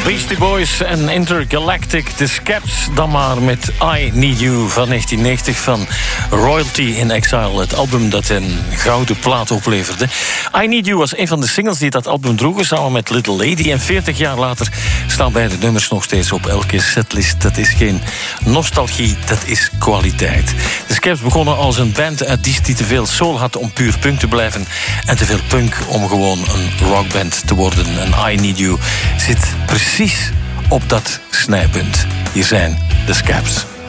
Beastie Boys en Intergalactic, The Scaps, dan maar met I Need You van 1990 van Royalty in Exile, het album dat een gouden plaat opleverde. I Need You was een van de singles die dat album droegen, samen met Little Lady. En 40 jaar later staan beide nummers nog steeds op elke setlist. Dat is geen nostalgie, dat is kwaliteit. De Scaps begonnen als een band uit Diest die te veel soul had om puur punk te blijven en te veel punk om gewoon een rockband te worden. En I Need You zit precies op dat snijpunt. Hier zijn de Scaps.